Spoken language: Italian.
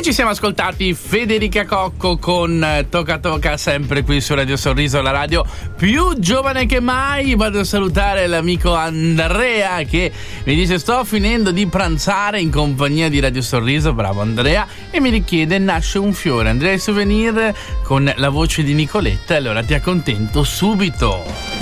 ci siamo ascoltati Federica Cocco con Tocca Tocca, sempre qui su Radio Sorriso, la radio più giovane che mai. Vado a salutare l'amico Andrea che mi dice: sto finendo di pranzare in compagnia di Radio Sorriso, bravo Andrea, e mi richiede Nasce un fiore, Andrea Souvenir con la voce di Nicoletta. Allora ti accontento subito.